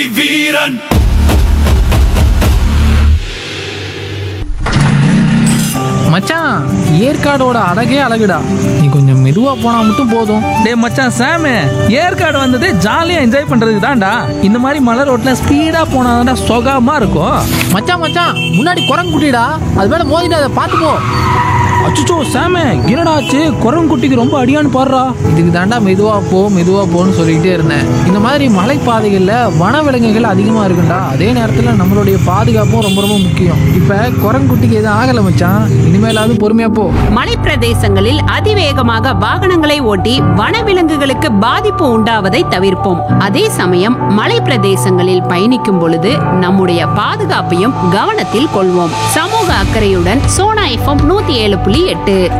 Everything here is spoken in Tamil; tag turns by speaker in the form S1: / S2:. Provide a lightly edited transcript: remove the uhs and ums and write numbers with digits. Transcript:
S1: வீரன்.
S2: மச்சான், ஏற்காடோட அழகே அழகுடா. நீ கொஞ்சம் மெதுவா போனா மட்டும் போதும்.
S3: டேய் மச்சான் சாமு, ஏற்காடு வந்தது ஜாலியா என்ஜாய் பண்றதுக்கு தான்டா. இந்த மாதிரி மலை ரோட்ல ஸ்பீடா போனாதான்டா சுகமா இருக்கும்.
S2: மச்சான் மச்சான், முன்னாடி குரங்கு குட்டிடா, அது மேல மோதிட்டு அதை பார்த்து போ.
S3: அச்சுச்சோ சாமு, என்னடா ஆச்சு? குரங்குட்டிக்கு ரொம்ப அடியான்னு பாடுறா.
S2: இதுக்கு தாண்டா மெதுவா போன்னு சொல்லிக்கிட்டே இருந்தேன். இந்த மாதிரி மலைப்பாதைகள்ல வனவிலங்குகள் அதிகமா இருக்குண்டா. அதே நேரத்துல நம்மளுடைய பாதுகாப்பும் ரொம்ப ரொம்ப முக்கியம். இப்ப குரங்குட்டிக்கு எதுவும் ஆகல மச்சான், இனிமேலாவது பொறுமையா போ.
S4: மலைப்பிரதேசங்களில் அதிவேகமாக வாகனங்களை ஓட்டி வனவிலங்குகளுக்கு பாதிப்பு உண்டாவதை தவிர்ப்போம். அதே சமயம் மலைப்பிரதேசங்களில் பயணிக்கும் பொழுது நம்முடைய பாதுகாப்பையும் கவனத்தில் கொள்வோம். சமூக அக்கறையுடன் சோனா FM 107.8.